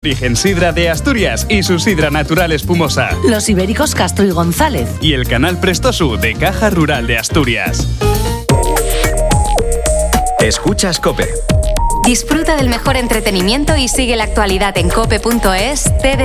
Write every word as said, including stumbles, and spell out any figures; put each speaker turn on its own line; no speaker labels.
Origen Sidra de Asturias y su sidra natural espumosa.
Los ibéricos Castro y González.
Y el canal Prestosu de Caja Rural de Asturias.
Escuchas COPE.
Disfruta del mejor entretenimiento y sigue la actualidad en cope punto es.